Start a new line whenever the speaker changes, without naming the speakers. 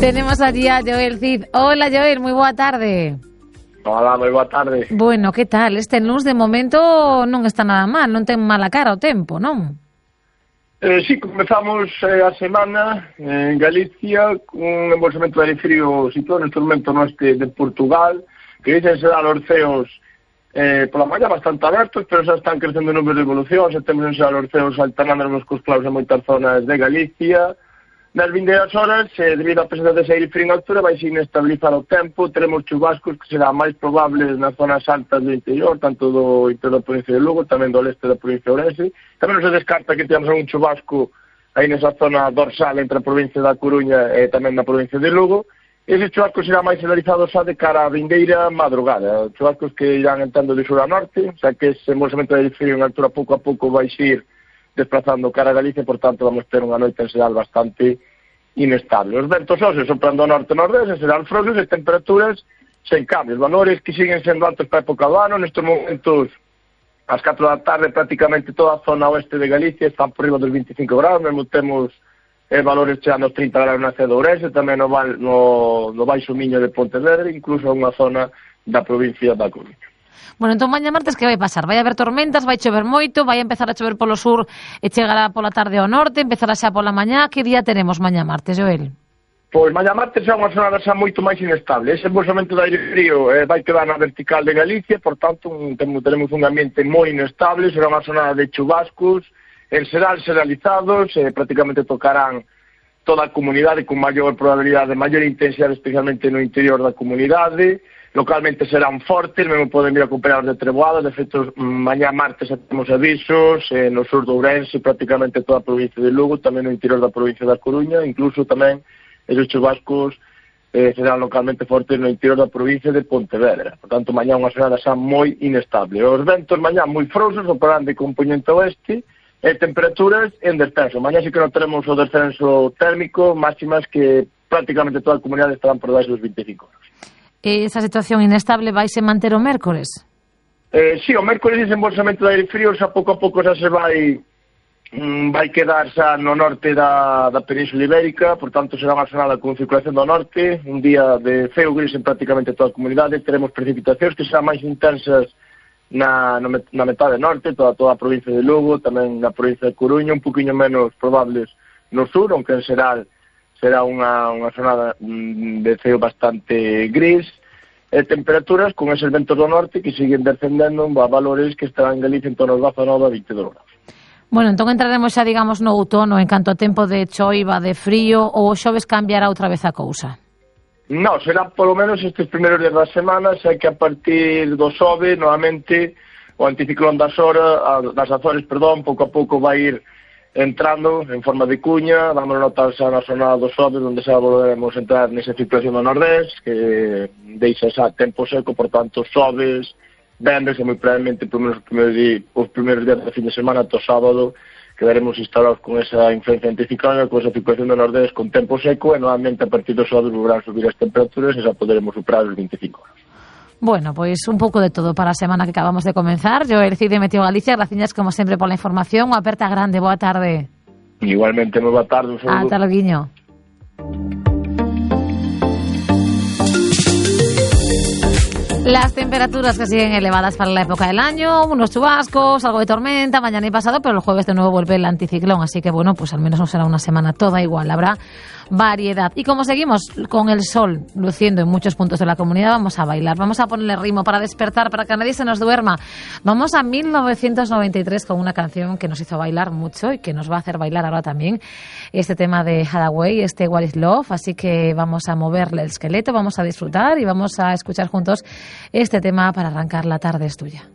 Tenemos allí a Joel Cid. Hola, Joel, moi boa tarde.
Hola, moi boa tarde.
Bueno, que tal? Este luns de momento non está nada mal, non ten mala cara o tempo, non?
Sí, comezamos a semana en Galicia con un embolsamento de aire frío situado neste momento no este de Portugal, que dicen se dan os ceos pola mañá bastante abertos, pero xa están crecendo números de evolución, xa temos en xa os ceos alternándonos cos claus en moitas zonas de Galicia. Nas vindeiras horas, debido á presenza dese aire frío en altura, vai se inestabilizar o tempo, teremos chubascos que serán máis probables nas zonas altas do interior, tanto do interior da provincia de Lugo, tamén do leste da provincia de Ourense. Tamén non se descarta que temos algún chubasco aí nesa zona dorsal entre a provincia da Coruña e tamén na provincia de Lugo. Eses chubascos serán máis generalizados xa de cara á vindeira madrugada, chubascos que irán entrando de sur a norte, xa que ese embolsamento de aire frío en altura pouco a pouco vai ir desplazando cara a Galicia, por tanto vamos ter unha noite en xeral bastante inestable. Os ventos óseos soprando norte-nordeste serán frouxos e temperaturas sen cambios, valores que siguen sendo altos para a época do ano. Nestes momentos, ás 4 da tarde, prácticamente toda a zona oeste de Galicia está por riba dos 25 graus, mesmo temos valores chegando aos 30 graus na cidade de Ourense, tamén no Baixo Miño de Pontevedra, incluso unha zona da provincia da Coruña.
Bueno, entón mañá martes que vai pasar? Vai haber tormentas, vai chover moito, vai empezar a chover polo sur e chegará pola tarde ao norte, empezará xa pola mañá. Que día teremos mañá martes, Joel?
Pois mañá martes é unha xornada xa moito máis inestable. Ese embolsamento de aire frío vai quedar na vertical de Galicia, por tanto teremos un ambiente moi inestable, será unha xornada de chubascos, en xeral xeralizados, prácticamente tocarán toda a comunidade con maior probabilidade, maior intensidade, especialmente no interior da comunidade. Localmente serán fortes, mesmo poden vir a acompañar de treboadas. De feito, mañá martes temos avisos no sur do Ourense, prácticamente toda a provincia de Lugo, tamén no interior da provincia da Coruña, incluso tamén esos chubascos serán localmente fortes no interior da provincia de Pontevedra. Por tanto, mañá unha xornada xa moi inestable. Os ventos mañá moi frouxos, operarán de componente oeste, e temperaturas en descenso. Mañá sí que non teremos o descenso térmico, máximas que prácticamente toda a comunidade estarán por debaixo dos 25 graus.
Esa situación inestable vaise manter o mércores?
Sí, o mércores ese embolsamento de aire frío xa pouco a pouco xa se vai quedar xa no norte da Península Ibérica, por tanto será unha xornada con circulación do norte, un día de ceo gris en prácticamente toda a comunidade. Teremos precipitacións que serán máis intensas na metade norte, toda a provincia de Lugo, tamén na provincia de Coruña, un poquinho menos probables no sur, aunque en xeral será unha xornada de ceo bastante gris, e temperaturas con eses ventos do norte que siguen descendendo a valores que estarán en Galicia en torno aos 19 a 22 graus.
Bueno, entón entraremos xa, digamos, no outono en canto a tempo de choiva, de frío, ou o xoves cambiará outra vez a cousa?
Non, será polo menos estes primeiros días da semana, xa que a partir do xoves, novamente, o anticiclón das Azores, pouco a pouco vai ir entrando en forma de cuña. Vamos a notar xa na zona do xoves, onde xa volveremos a entrar nesa situación do nordés, que deixa xa tempo seco, por tanto, xoves, venres e moi probablemente os primeiros días da fin de semana, ata o sábado, quedaremos instalados con esa influencia anticiclónica, con esa circulación do nordés con tempo seco, e normalmente a partir do xoves volverán a subir as temperaturas e xa poderemos superar os 25 graus.
Bueno, pois un pouco de todo para a semana que acabamos de comenzar. Joel Cid de Meteo Galicia, graciñas como sempre pola información. Unha aperta grande, boa tarde.
Igualmente, moi boa tarde, un saludo.
Ata loguiño. Las temperaturas que siguen elevadas para la época del año, unos chubascos, algo de tormenta, mañana y pasado, pero el jueves de nuevo vuelve el anticiclón, así que bueno, pues al menos no será una semana toda igual, habrá variedad. Y como seguimos con el sol luciendo en muchos puntos de la comunidad, vamos a bailar, vamos a ponerle ritmo para despertar, para que nadie se nos duerma. Vamos a 1993 con una canción que nos hizo bailar mucho y que nos va a hacer bailar ahora también, este tema de Hathaway, este What is Love, así que vamos a moverle el esqueleto, vamos a disfrutar y vamos a escuchar juntos este tema para arrancar. La tarde es tuya.